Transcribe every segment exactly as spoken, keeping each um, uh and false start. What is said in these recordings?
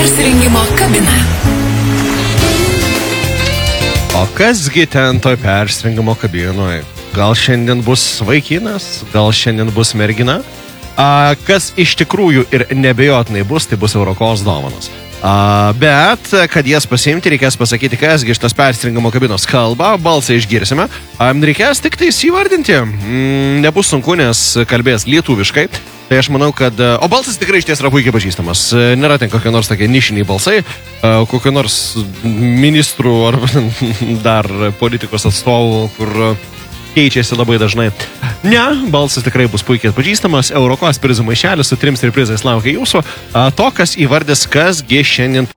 Persirengimo kabina. O kasgi ten toj persirengimo kabinoje? Gal šiandien bus vaikinas, gal šiandien bus mergina? A, kas iš tikrųjų ir nebejotinai bus, tai bus Eurokos dovanos. A, bet, kad jas pasiimti, reikės pasakyti, kasgi iš tos persirengimo kabinos kalba, balsą išgirsime. A, reikės tik tai įvardinti. Mm, nebus sunku, nes kalbės lietuviškai. Tai aš manau, kad... O balsas tikrai iš ties yra puikiai pažįstamas. Nėra ten kokie nors tokie nišiniai balsai, kokie nors ministrų ar dar politikos atstovų, kur keičiasi labai dažnai. Ne, balsas tikrai bus puikiai atpažįstamas. Eurokos prizų maišelis su trims ir prizais laukia jūsų. To, kas įvardės, kasgi šiandien...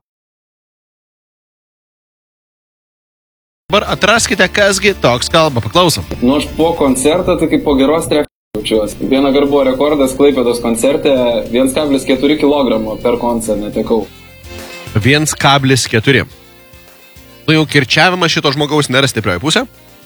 Dabar atraskite, kasgi toks kalba. Paklausom. Nu, aš po koncerto, tai kaip po geros trefės jaučiuosi. Vieną kart buvo rekordas Klaipėdos koncerte, vienas kablis keturi kilogramo per koncą netekau. vienas kablis keturi. Nu jau kirčiavimas šito žmogaus nėra stiprioji pusė.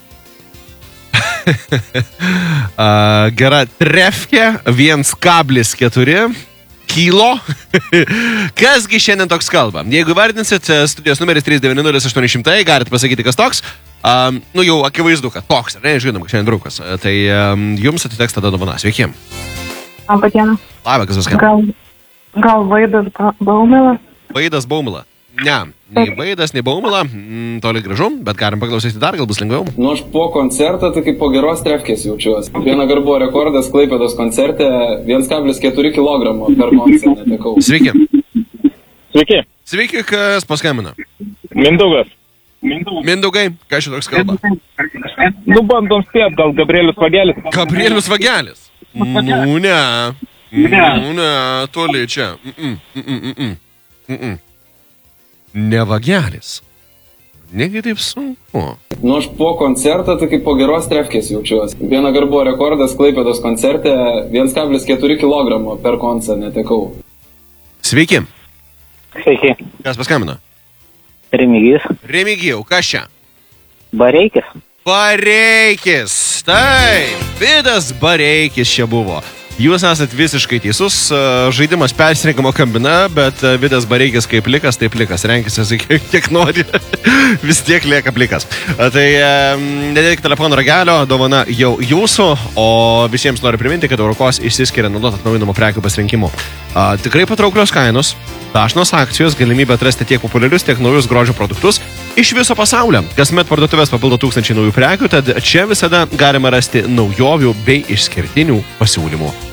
uh, gera trefkė, vienas kablis keturi kilo. Kasgi šiandien toks kalba? Jeigu vardinsit studijos numeris trys devyni nulis aštuoni šimtai, galite pasakyti, kas toks. Um, nu jau akivaizdu, kad toks, ar ne, žinom, kad šiandien draugas. Tai um, jums atiteks tada dovana. Sveiki. Labą dieną. Labą, kas viskas. Gal, gal Vaidas Baumila? Vaidas Baumila. Ne, nei Vaidas, nei Baumila, mm, toli gražu, bet galim paklausyti dar, gal bus lengviau. Nu, aš po koncerto, tai kaip po geros trefkės jaučiuosi. Vieną kart buvo rekordas Klaipėdos koncerte, vienas kablis keturi kilogramo per koncą netekau. Sveiki. Sveiki. Sveiki, kas paskambina? Mindaugas. Mindaugai, ką šitoks kalba? Nu, bandom spėt, gal Gabrielius Vagelis. Gabrielius Vagelis? Nu, ne. Nu, ne, toli čia. Mm-mm, mm-mm, mm-mm, mm-mm. Ne Vagelis. Negi taip sunku. Nu, aš po koncerto, tai kaip po geros trefkės jaučiuosi. Vieną kart buvo rekordas Klaipėdos koncerte, vienas kablis keturi kilogramo per koncą netekau. Sveiki. Sveiki. Kas paskambino? Remigijus. Remigijau, kas čia? Bareikis. Bareikis. Taip, Vidas Bareikis čia buvo. Jūs esat visiškai teisus, žaidimas persirengimo kabina, bet Vidas Bareikis kaip plikas, tai plikas, renkisi kiek, kiek nori, vis tiek lieka plikas. Tai nedėk telefono ragelio, dovana jau jūsų, o visiems noriu priminti, kad Eurokos išsiskiria nuolat atnaujinamo prekių pasirinkimu. Tikrai patrauklios kainos, dažnos akcijos, galimybė atrasti tiek populiarius, tiek naujus grožio produktus iš viso pasaulio. Kasmet parduotuvės papildo tūkstančiai naujų prekių, tad čia visada galima rasti naujovių bei išskirtinių pasiūlymų.